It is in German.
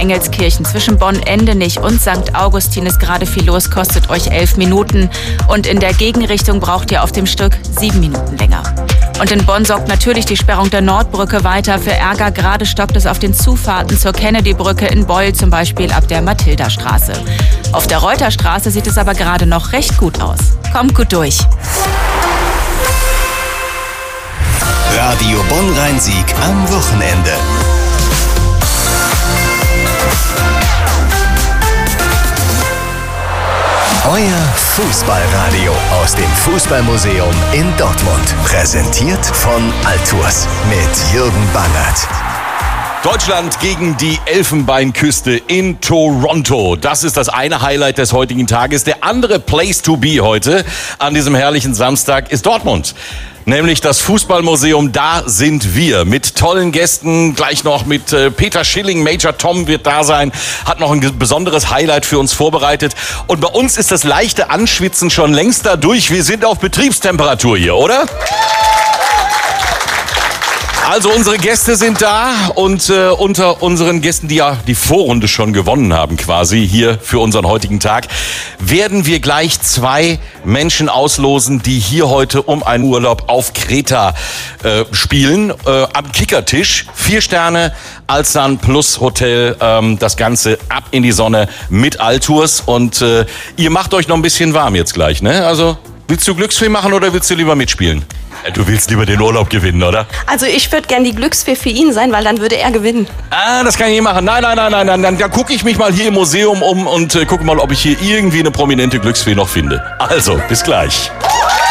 Engelskirchen zwischen Bonn-Endenich und St. Augustin ist gerade viel los, kostet euch 11 Minuten. Und in der Gegenrichtung braucht ihr auf dem Stück 7 Minuten länger. Und in Bonn sorgt natürlich die Sperrung der Nordbrücke weiter für Ärger. Gerade stockt es auf den Zufahrten zur Kennedy-Brücke in Beul, zum Beispiel ab der Mathildastraße. Auf der Reuterstraße sieht es aber gerade noch recht gut aus. Kommt gut durch. Radio Bonn-Rhein-Sieg am Wochenende. Euer Fußballradio aus dem Fußballmuseum in Dortmund. Präsentiert von Altours mit Jürgen Bangert. Deutschland gegen die Elfenbeinküste in Toronto. Das ist das eine Highlight des heutigen Tages. Der andere Place to be heute an diesem herrlichen Samstag ist Dortmund. Nämlich das Fußballmuseum, da sind wir mit tollen Gästen, gleich noch mit Peter Schilling, Major Tom wird da sein, hat noch ein besonderes Highlight für uns vorbereitet. Und bei uns ist das leichte Anschwitzen schon längst dadurch, wir sind auf Betriebstemperatur hier, oder? Also unsere Gäste sind da und unter unseren Gästen, die ja die Vorrunde schon gewonnen haben quasi hier für unseren heutigen Tag, werden wir gleich 2 Menschen auslosen, die hier heute um einen Urlaub auf Kreta spielen. Am Kickertisch 4 Sterne Alsan Plus Hotel, das Ganze ab in die Sonne mit Altours und ihr macht euch noch ein bisschen warm jetzt gleich, ne? Also willst du Glücksfee machen oder willst du lieber mitspielen? Du willst lieber den Urlaub gewinnen, oder? Also ich würde gern die Glücksfee für ihn sein, weil dann würde er gewinnen. Ah, das kann ich nicht machen. Nein. Dann gucke ich mich mal hier im Museum um und gucke mal, ob ich hier irgendwie eine prominente Glücksfee noch finde. Also, bis gleich.